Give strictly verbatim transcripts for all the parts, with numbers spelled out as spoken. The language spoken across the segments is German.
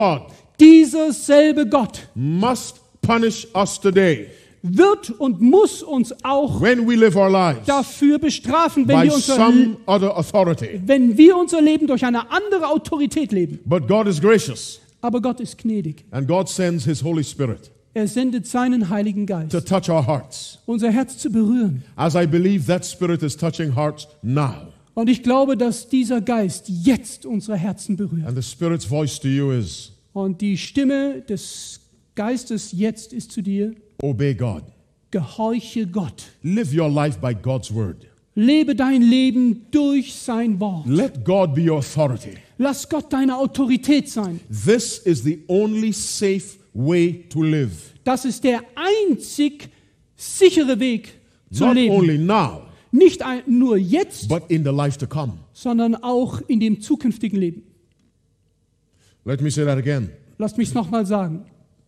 God Dieser selbe Gott must punish us today wird und muss uns auch when we live our lives dafür bestrafen, wenn by wir, unser, some other authority. wenn wir unser Leben durch eine andere Autorität leben. But God is gracious, Aber Gott ist gnädig. and God sends His Holy Spirit Er sendet seinen Heiligen Geist, to touch our hearts. unser Herz zu berühren. As I believe that Spirit is touching hearts now. Und ich glaube, dass dieser Geist jetzt unsere Herzen berührt. And the Spirit's voice to you is, Und die Stimme des Geistes jetzt ist zu dir: obey God. Gehorche Gott. Live your life by God's word. Lebe dein Leben durch sein Wort. Let God be your authority. Lass Gott deine Autorität sein. This is the only safe way to live. Das ist der einzig sichere Weg zu Not leben. only now, Nicht ein, nur jetzt, but in the life to come. sondern auch in dem zukünftigen Leben. Let me say that again. Lasst mich es nochmal sagen.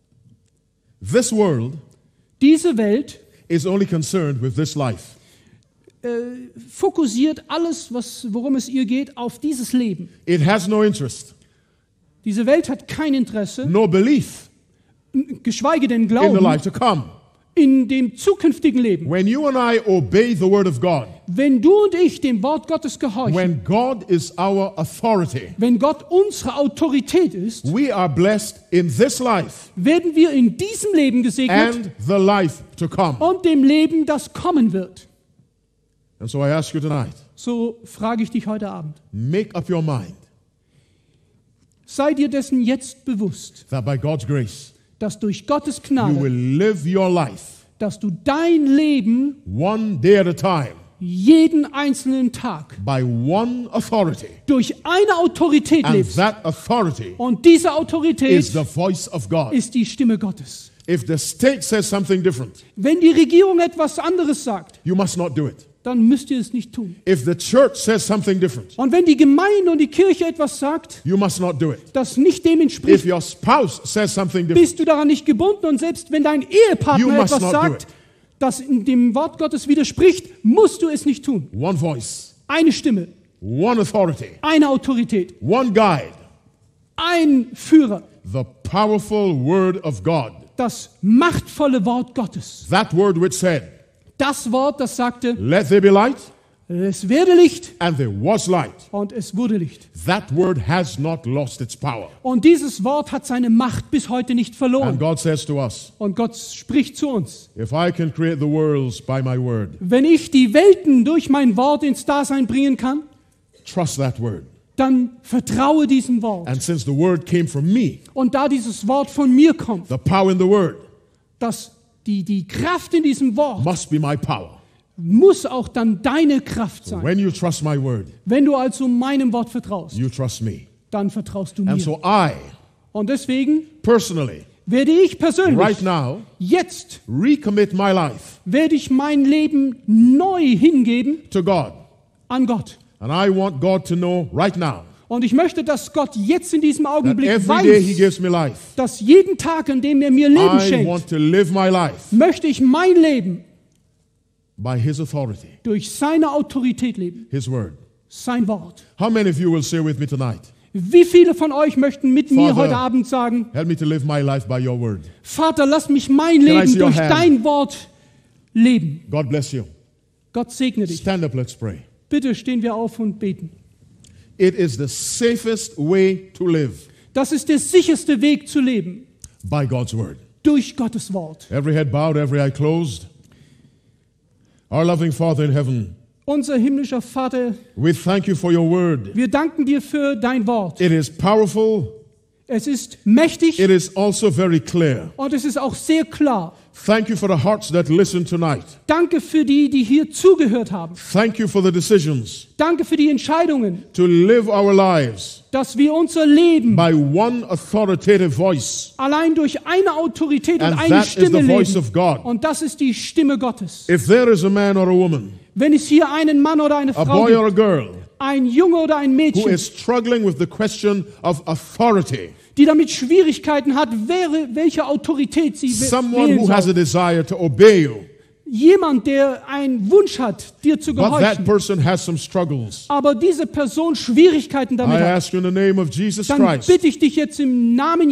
This world Diese Welt is only concerned with this life. äh, fokussiert alles, was, worum es ihr geht, auf dieses Leben. It has no interest, Diese Welt hat kein Interesse, no belief geschweige denn in the Glauben, life to come. in dem zukünftigen Leben. When you and I obey the word of God, Wenn du und ich dem Wort Gottes gehorchen, when God is our authority, wenn Gott unsere Autorität ist, we are blessed in this life werden wir in diesem Leben gesegnet and the life to come. und dem Leben, das kommen wird. And so I ask you tonight, So frage ich dich heute Abend. make up your mind Sei dir dessen jetzt bewusst, that by God's grace, dass durch Gottes you will Gnade, live your life dass du dein Leben one day at a time jeden einzelnen Tag by one authority. durch eine Autorität And lebst. that authority Und diese is Autorität the voice of God. ist die Stimme Gottes. If the state says something different, Wenn die Regierung etwas anderes sagt, you must not do it. dann müsst ihr es nicht tun. If the church says something different, Und wenn die Gemeinde und die Kirche etwas sagt, you must not do it. das nicht dem If entspricht, your spouse says something different, bist du daran nicht gebunden. Und selbst wenn dein You Ehepartner must etwas not do sagt, it. das in dem Wort Gottes widerspricht, musst du es nicht tun. one voice, Eine Stimme, one authority, eine Autorität, one guide, ein Führer, the powerful word of God. das machtvolle Wort Gottes. That word which said, Das Wort, das sagte, let there be light, es werde Licht and there was light. und es wurde Licht. That word has not lost its power. Und dieses Wort hat seine Macht bis heute nicht And verloren. God says to us, Und Gott spricht zu uns: if I can create the worlds by my word, Wenn ich die Welten durch mein Wort ins Dasein bringen kann, trust that word. dann vertraue diesem Wort. And since the word came from me, Und da dieses Wort von mir kommt, the power in the word dass die, die Kraft in diesem Wort must be my power. muss auch dann deine Kraft sein. When you trust my word, Wenn du also meinem Wort vertraust, you trust me. dann vertraust du And mir. so I, Und deswegen personally, werde ich persönlich right now, jetzt recommit my life werde ich mein Leben neu hingeben to God. an Gott. And I want God to know right now Und ich möchte, dass Gott jetzt in diesem that Augenblick every day He weiß, gives me life, dass jeden Tag, an dem er mir Leben I schenkt, want to live my life möchte ich mein Leben by His authority, durch seine Autorität leben, His word. sein Wort. How many of you will say with me tonight, Wie viele von euch möchten mit mir Father, heute Abend sagen: help me to live my life by your word? Vater, lass mich mein Can I Leben see your durch hand? dein Wort leben. God bless you. Gott segne dich. Stand up, let's pray. Bitte stehen wir auf und beten. It is the safest way to live Das ist der sicherste Weg zu leben, by God's word. durch Gottes Wort. Every head bowed, every eye closed. Our loving Father in heaven, Unser himmlischer Vater, we thank you for your word. wir danken dir für dein Wort. It is powerful. Es ist mächtig It is also very clear. und es ist auch sehr klar. Thank you for the hearts that listen tonight. Danke für die, die hier zugehört haben. Thank you for the decisions Danke für die Entscheidungen, to live our lives dass wir unser Leben by one authoritative voice. allein durch eine Autorität und And eine that is Stimme the voice leben. of God. Und das ist die Stimme Gottes. If there is a man or a woman, Wenn es hier einen Mann oder eine a Frau boy or gibt, a girl, ein Junge oder ein who Mädchen, is struggling with the question of authority, die damit Schwierigkeiten hat, wer, welche Autorität sie someone wählen who has a soll. desire to obey you, jemand, der einen Wunsch hat, dir zu but that gehorchen, person has some struggles. aber diese Person Schwierigkeiten damit I hat, ask you in the name of Jesus dann Christ, bitte ich dich jetzt im Namen